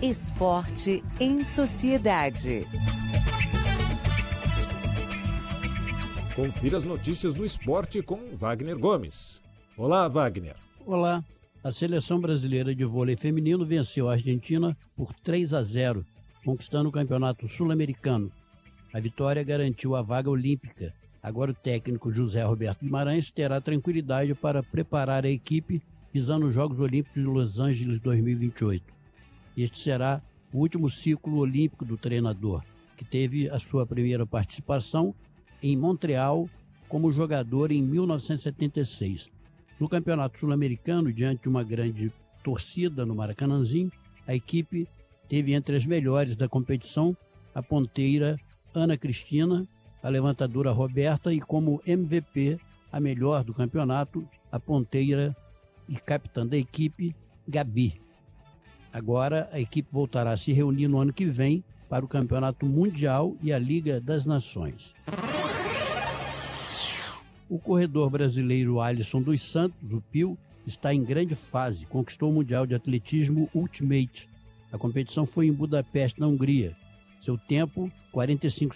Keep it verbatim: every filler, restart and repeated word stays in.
Esporte em Sociedade. Confira as notícias do esporte com Wagner Gomes. Olá, Wagner. Olá. A seleção brasileira de vôlei feminino venceu a Argentina por três a zero, conquistando o campeonato sul-americano. A vitória garantiu a vaga olímpica. Agora o técnico José Roberto Guimarães terá tranquilidade para preparar a equipe visando os Jogos Olímpicos de Los Angeles dois mil e vinte e oito. Este será o último ciclo olímpico do treinador, que teve a sua primeira participação em Montreal como jogador em mil novecentos e setenta e seis. No Campeonato Sul-Americano, diante de uma grande torcida no Maracanãzinho, a equipe teve entre as melhores da competição a ponteira Ana Cristina, a levantadora Roberta e como M V P, a melhor do campeonato, a ponteira e capitã da equipe, Gabi. Agora a equipe voltará a se reunir no ano que vem para o Campeonato Mundial e a Liga das Nações. O corredor brasileiro Alisson dos Santos, o Pio, está em grande fase, conquistou o Mundial de Atletismo Ultimate. A competição foi em Budapeste, na Hungria. Seu tempo, quarenta e cinco